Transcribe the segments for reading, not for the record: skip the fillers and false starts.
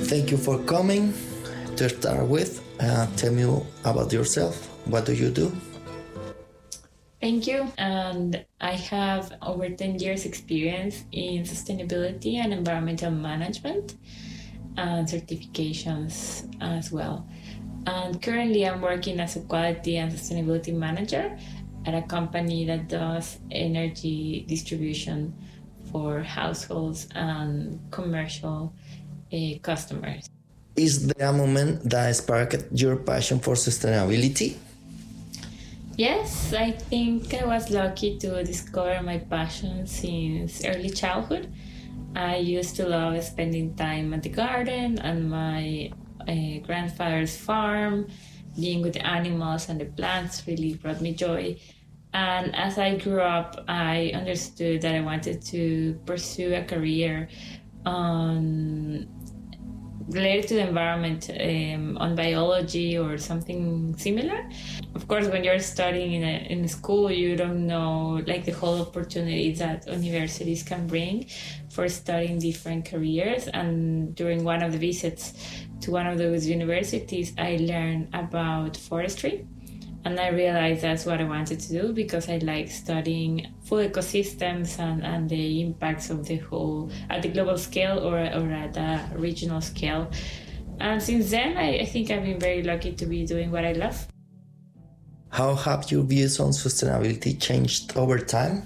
Thank you for coming. To start with, tell me about yourself. What do you do? Thank you. And I have over 10 years experience in sustainability and environmental management and certifications as well. And currently I'm working as a quality and sustainability manager at a company that does energy distribution for households and commercial customers. Is there a moment that sparked your passion for sustainability? Yes, I think I was lucky to discover my passion since early childhood. I used to love spending time at the garden and my grandfather's farm. Being with the animals and the plants really brought me joy. And as I grew up, I understood that I wanted to pursue a career on related to the environment, on biology or something similar. Of course, when you're studying in a school, you don't know like the whole opportunities that universities can bring for studying different careers. And during one of the visits to one of those universities, I learned about forestry. And I realized that's what I wanted to do because I like studying full ecosystems and the impacts of the whole at the global scale or at a regional scale. And since then, I think I've been very lucky to be doing what I love. How have your views on sustainability changed over time?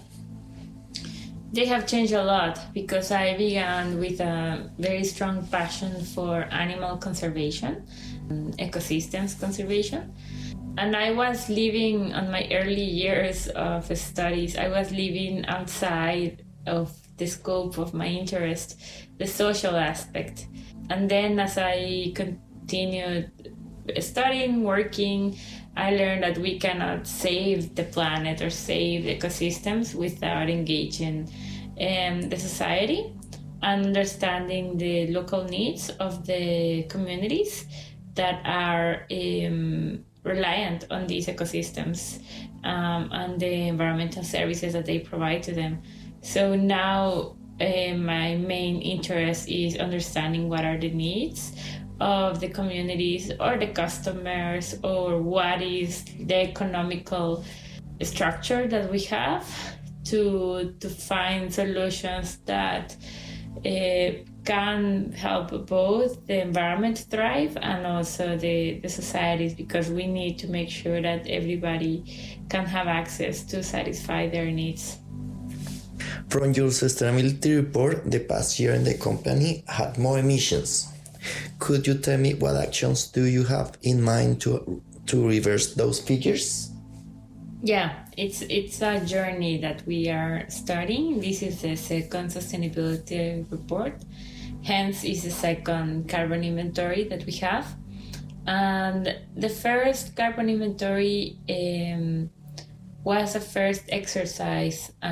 They have changed a lot because I began with a very strong passion for animal conservation, and ecosystems conservation. And I was living on my early years of studies, I was living outside of the scope of my interest, the social aspect. And then as I continued studying, working, I learned that we cannot save the planet or save the ecosystems without engaging the society and understanding the local needs of the communities that are reliant on these ecosystems and the environmental services that they provide to them. So now my main interest is understanding what are the needs of the communities or the customers, or what is the economical structure that we have to find solutions that can help both the environment thrive and also the societies, because we need to make sure that everybody can have access to satisfy their needs. From your sustainability report, the past year in the company had more emissions. Could you tell me what actions do you have in mind to reverse those figures? Yeah, it's a journey that we are starting. This is the second sustainability report. Hence is the second carbon inventory that we have. And the first carbon inventory was a first exercise